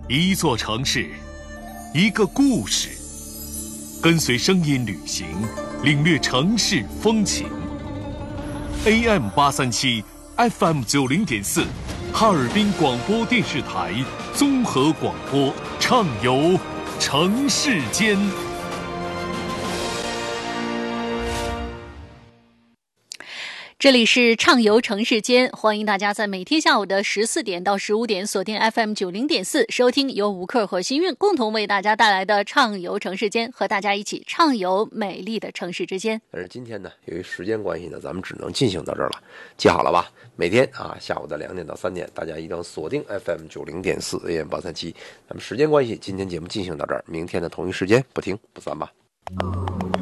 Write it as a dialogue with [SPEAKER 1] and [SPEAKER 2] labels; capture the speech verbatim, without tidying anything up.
[SPEAKER 1] 一座城市，一个故事，跟随声音旅行，领略城市风情。A M 八三七 F M 九零点四，哈尔滨广播电视台综合广播，畅游城市间。
[SPEAKER 2] 这里是畅游城市间，欢迎大家在每天下午的十四点到十五点锁定 F M 九零点四，收听由吴克和新韵共同为大家带来的畅游城市间，和大家一起畅游美丽的城市之间。
[SPEAKER 3] 但是今天呢，由于时间关系呢，咱们只能进行到这儿了。记好了吧？每天啊下午的两点到三点，大家一定要锁定 F M 九零点四 A M 八三七。咱们时间关系，今天节目进行到这儿，明天的同一时间不听不散吧。